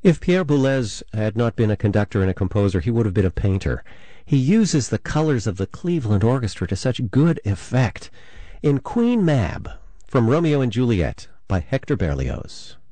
If Pierre Boulez had not been a conductor and a composer, he would have been a painter. He uses the colors of the Cleveland Orchestra to such good effect in Queen Mab from Romeo and Juliet by Hector Berlioz.